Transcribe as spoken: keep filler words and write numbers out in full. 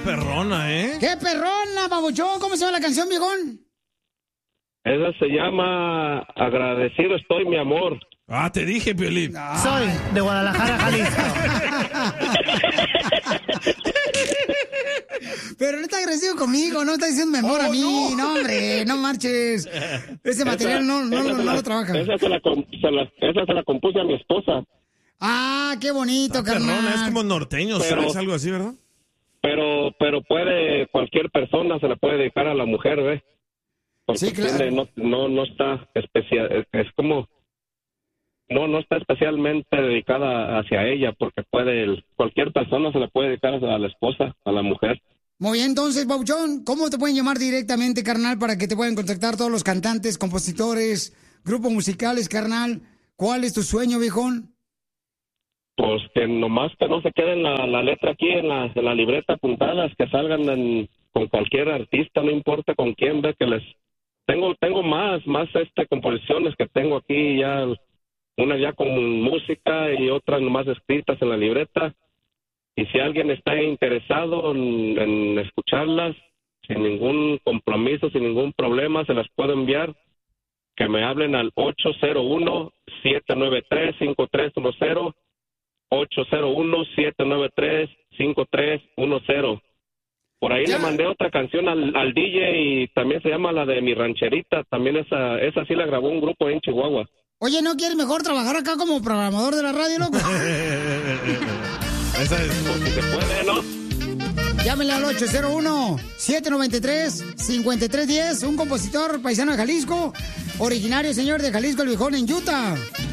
perrona, ¿eh? ¡Qué perrona, babuchón! ¿Cómo se llama la canción, viejón? Esa se llama Agradecido estoy, mi amor. Ah, te dije, Piolín. Soy de Guadalajara, Jalisco. Pero no está agresivo conmigo, no está diciendo mi amor Oh, a mí. no. No, hombre, no marches. Ese material no, no, no, se no la- lo trabaja. Esa se, la, com- se la- esa se la compuse a mi esposa. Ah, qué bonito, carnal. Perrona, es como norteño, Pero- ¿sabes? Algo así, ¿verdad? Pero pero puede, cualquier persona se la puede dedicar a la mujer, ¿ves? Porque Sí, claro. tiene- no, no, no está especial, es, es como, no, no está especialmente dedicada hacia ella, porque puede, el- cualquier persona se la puede dedicar a la esposa, a la mujer. Muy bien, entonces, Babuchón, ¿cómo te pueden llamar directamente, carnal, para que te puedan contactar todos los cantantes, compositores, grupos musicales, carnal? ¿Cuál es tu sueño, viejón? Pues que nomás que no se quede la, la letra aquí en la, en la libreta apuntadas, que salgan en- con cualquier artista, no importa con quién, ve que les tengo tengo más más este composiciones que tengo aquí ya, una ya con música y otras nomás escritas en la libreta, y si alguien está interesado en, en escucharlas sin ningún compromiso, sin ningún problema, se las puedo enviar, que me hablen al ocho cero uno, siete nueve tres, cinco tres uno cero, ocho cero uno, siete nueve tres, cinco tres uno cero. Por ahí Ya. le mandé otra canción al, al D J y también se llama la de Mi Rancherita. También esa esa sí la grabó un grupo en Chihuahua. Oye, ¿no quieres mejor trabajar acá como programador de la radio, loco? Esa es... Si se puede, ¿no? Llámenle al ocho cero uno, siete nueve tres, cinco tres uno cero, un compositor paisano de Jalisco, originario, señor, de Jalisco, el viejón, en Utah.